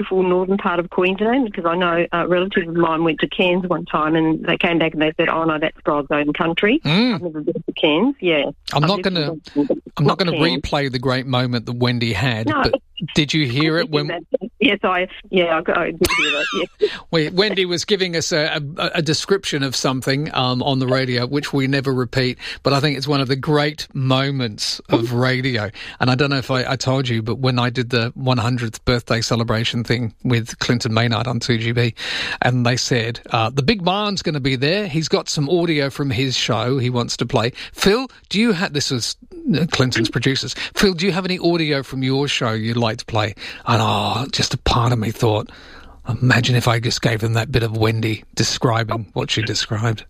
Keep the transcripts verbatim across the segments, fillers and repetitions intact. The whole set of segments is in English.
beautiful northern part of Queensland, because I know a relative of mine went to Cairns one time and they came back and they said, oh, no, that's Brighthelmsome country. Mm. I've never been to Cairns, yeah. I'm I've not going to I'm not going to replay the great moment that Wendy had, no, but did you hear it when... That. Yes, I, yeah, I, I did hear that, yes. Wendy was giving us a, a, a description of something um, on the radio, which we never repeat, but I think it's one of the great moments of radio. And I don't know if I, I told you, but when I did the one hundredth birthday celebration thing with Clinton Maynard on two G B, and they said, uh, the big man's going to be there. He's got some audio from his show he wants to play. Phil, do you have... This was Clinton's producers. Phil, do you have any audio from your show you'd like to play? And, oh, just a part of me thought, imagine if I just gave them that bit of Wendy describing what she described.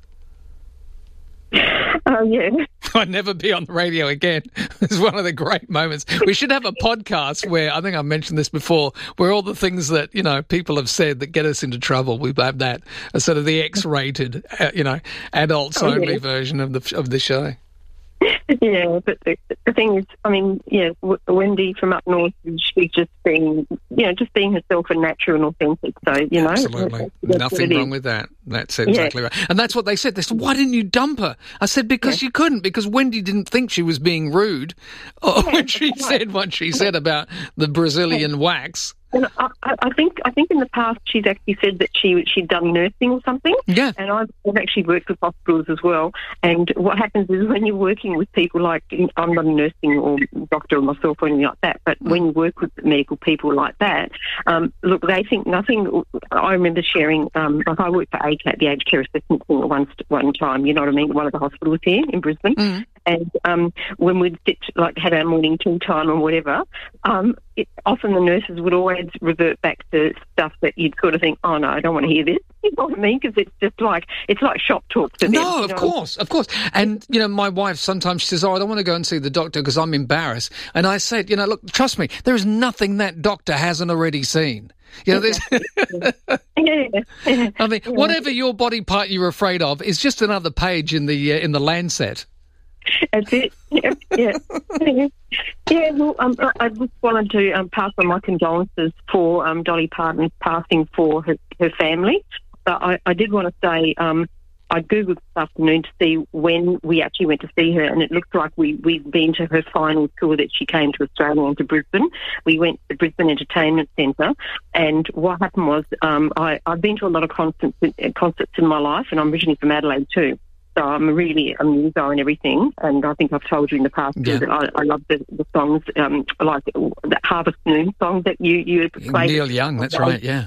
Oh, yeah. I'd never be on the radio again. It's one of the great moments. We should have a podcast where, I think I mentioned this before, where all the things that, you know, people have said that get us into trouble, we have that, a sort of the X-rated, uh, you know, adults-only oh, yeah. version of the of the show. Yeah, but the, the thing is, I mean, yeah, w- Wendy from up north, she's just being, you know, just being herself and natural and authentic. So, you know. Absolutely. That's, that's Nothing wrong with that. That's exactly yeah. right. And that's what they said. They said, why didn't you dump her? I said, because yeah. you couldn't, because Wendy didn't think she was being rude yeah, when she right. said what she said about the Brazilian wax. And I, I think I think in the past she's actually said that she she'd done nursing or something. Yeah. And I've, I've actually worked with hospitals as well. And what happens is when you're working with people like, I'm not a nursing or doctor or myself or anything like that, but when you work with medical people like that, um, look, they think nothing. I remember sharing, um, like I worked for A C A T, the Aged Care Assessment Thing at one, one time, you know what I mean, at one of the hospitals here in Brisbane. Mm. And um, when we'd sit, like, have our morning tea time or whatever, um, it, often the nurses would always revert back to stuff that you'd sort of think, oh, no, I don't want to hear this. You know what I mean? Because it's just like, it's like shop talk to them. No, of know? course, of course. And, you know, my wife sometimes she says, oh, I don't want to go and see the doctor because I'm embarrassed. And I said, you know, look, trust me, there is nothing that doctor hasn't already seen. You know, there's yeah. I mean, whatever your body part you're afraid of is just another page in the uh, in the Lancet. That's it. Yeah, yeah. yeah well, um, I just wanted to um, pass on my condolences for um, Dolly Parton's passing for her, her family. But I, I did want to say um, I Googled this afternoon to see when we actually went to see her, and it looks like we, we've been to her final tour that she came to Australia and to Brisbane. We went to the Brisbane Entertainment Centre, and what happened was um, I, I've been to a lot of concerts, concerts in my life, and I'm originally from Adelaide too. So I'm really a muso and everything, and I think I've told you in the past yeah. that I, I love the, the songs, um, like that Harvest Moon song that you, you played. Neil Young, that's right, yeah.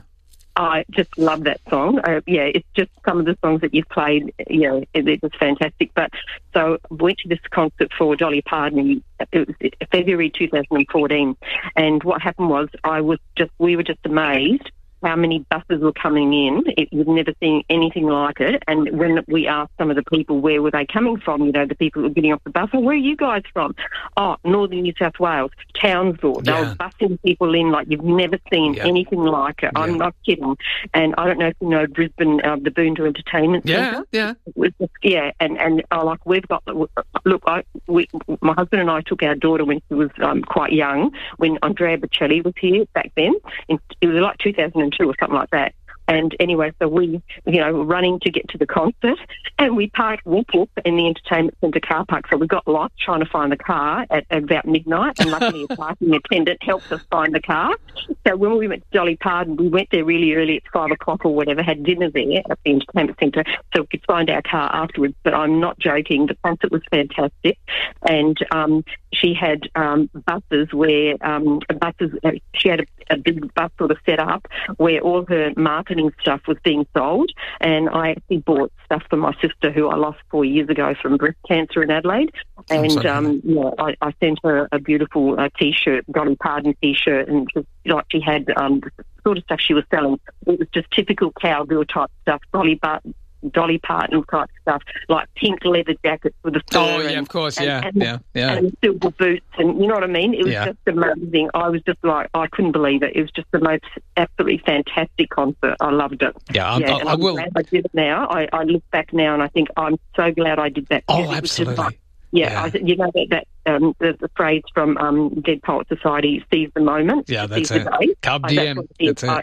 I just love that song. Uh, yeah, it's just some of the songs that you've played, you know, it, it was fantastic. But so I went to this concert for Dolly Parton. It was February two thousand fourteen, and what happened was I was just, we were just amazed how many buses were coming in. It, we've never seen anything like it. And when we asked some of the people where were they coming from, you know, the people who were getting off the bus, oh, where are you guys from? Oh, Northern New South Wales, Townsville. They Yeah. were busing people in like you've never seen Yeah. anything like it. Yeah. I'm not kidding. And I don't know if you know Brisbane, uh, the Boondah Entertainment Yeah, Centre. yeah. It was just, yeah, and, and uh, like we've got, look, I, we, my husband and I took our daughter when she was um, quite young, when Andrea Bocelli was here back then. In, it was like two thousand two or something like that. And anyway, so we, you know, were running to get to the concert, and we parked whoop whoop in the entertainment centre car park. So we got lost trying to find the car at, at about midnight, and luckily a parking attendant helped us find the car. So when we went to Dolly Parton, we went there really early at five o'clock or whatever, had dinner there at the entertainment centre, so we could find our car afterwards. But I'm not joking; the concert was fantastic, and um, she had um, buses where um, buses. Uh, she had a, a big bus sort of set up where all her marketing stuff was being sold, and I actually bought stuff for my sister who I lost four years ago from breast cancer in Adelaide, and um, yeah, I, I sent her a beautiful uh, T-shirt, Dolly Parton T-shirt, and just like she had um, the sort of stuff she was selling. It was just typical cowgirl type stuff, Dolly Parton. Dolly Parton type stuff, like pink leather jackets with a fur. Oh, yeah, and, of course, and, yeah, and, yeah, yeah. And silver boots, and you know what I mean? It was Yeah. just amazing. I was just like, I couldn't believe it. It was just the most absolutely fantastic concert. I loved it. Yeah, I, yeah I, and I I'm will. glad I did it now. I, I look back now and I think I'm so glad I did that. Oh, It was just absolutely. like, yeah, Yeah. I, you know, that, that um, the, the phrase from um, Dead Poet Society, seize the moment. Yeah, that's seize it. The day. Cub Uh, D M. That's, what it is. That's it. I,